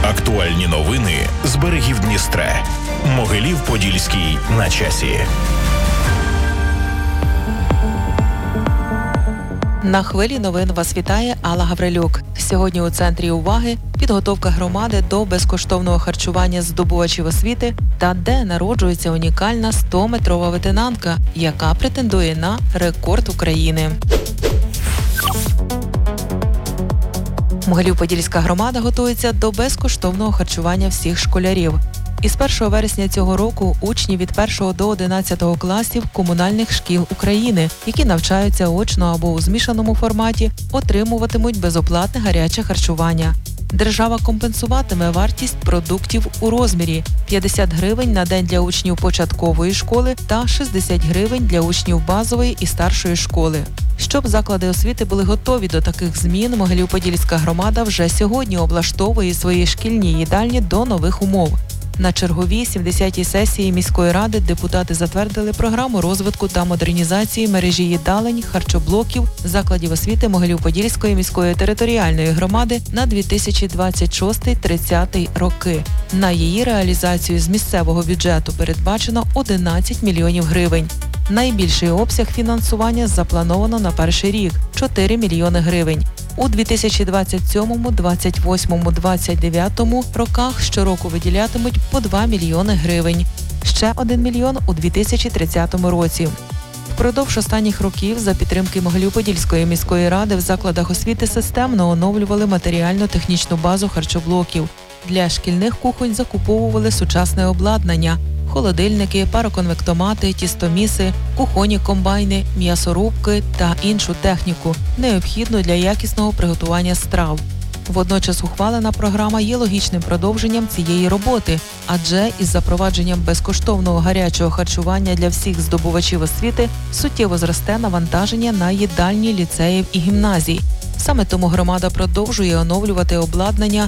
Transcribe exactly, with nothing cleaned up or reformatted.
Актуальні новини з берегів Дністра. Могилів-Подільський на часі. На хвилі новин вас вітає Алла Гаврилюк. Сьогодні у центрі уваги підготовка громади до безкоштовного харчування здобувачів освіти та де народжується унікальна сто-метрова ветенанка, яка претендує на рекорд України. Могилів-Подільська громада готується до безкоштовного харчування всіх школярів. Із першого вересня цього року учні від першого до одинадцятого класів комунальних шкіл України, які навчаються очно або у змішаному форматі, отримуватимуть безоплатне гаряче харчування. Держава компенсуватиме вартість продуктів у розмірі п'ятдесят гривень на день для учнів початкової школи та шістдесят гривень для учнів базової і старшої школи. Щоб заклади освіти були готові до таких змін, Могилів-Подільська громада вже сьогодні облаштовує свої шкільні їдальні до нових умов. На черговій сімдесятій сесії міської ради депутати затвердили програму розвитку та модернізації мережі їдалень, харчоблоків, закладів освіти Могилів-Подільської міської територіальної громади на дві тисячі двадцять шостий - тридцятий роки. На її реалізацію з місцевого бюджету передбачено одинадцять мільйонів гривень. Найбільший обсяг фінансування заплановано на перший рік – чотири мільйони гривень. У дві тисячі двадцять сьомому, двадцять восьмому, двадцять дев'ятому роках щороку виділятимуть по два мільйони гривень. Ще один мільйон у дві тисячі тридцятому році. Впродовж останніх років за підтримки Могилів-Подільської міської ради в закладах освіти системно оновлювали матеріально-технічну базу харчоблоків. Для шкільних кухонь закуповували сучасне обладнання – холодильники, пароконвектомати, тістоміси, кухонні комбайни, м'ясорубки та іншу техніку, необхідну для якісного приготування страв. Водночас ухвалена програма є логічним продовженням цієї роботи, адже із запровадженням безкоштовного гарячого харчування для всіх здобувачів освіти суттєво зросте навантаження на їдальні ліцеїв і гімназій. Саме тому громада продовжує оновлювати обладнання